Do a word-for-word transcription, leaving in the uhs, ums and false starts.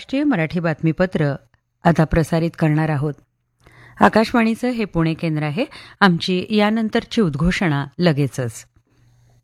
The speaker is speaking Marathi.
राष्ट्रीय मराठी बातमीपत्र आता प्रसारित करणार आहोत. आकाशवाणीचं हे पुणे केंद्र आहे. आमची यानंतरची उद्घोषणा लगेचच.